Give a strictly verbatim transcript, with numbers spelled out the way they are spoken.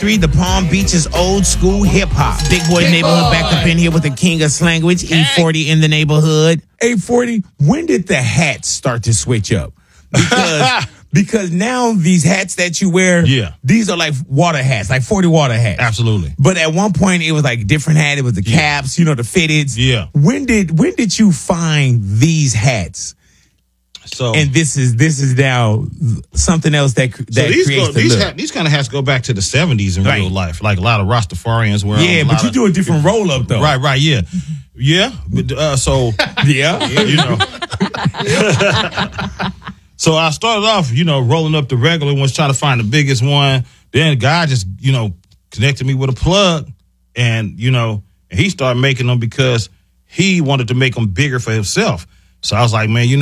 Three, the Palm Beaches old school hip hop. Big Boy Big Neighborhood Boy. back up in here with the king of slanguage. E forty in the neighborhood. A forty, when did the hats start to switch up? Because because now these hats that you wear, Yeah. these are like water hats, like forty water hats. Absolutely. But at one point it was like a different hat. It was the caps, you know, the fitteds. Yeah. When did when did you find these hats? So And this is this is now something else that cr- So that these creates go, the these look. ha- these kind of hats go back to the seventies in Right. real life. Like a lot of Rastafarians wear. 'em, Yeah, a but lot you of- do a different roll up though. Right, right, yeah, yeah. But uh, so Yeah. you know, so I started off, you know, rolling up the regular ones, trying to find the biggest one. Then God just, you know, connected me with a plug, and you know, and he started making them because he wanted to make them bigger for himself. So I was like, man, you know.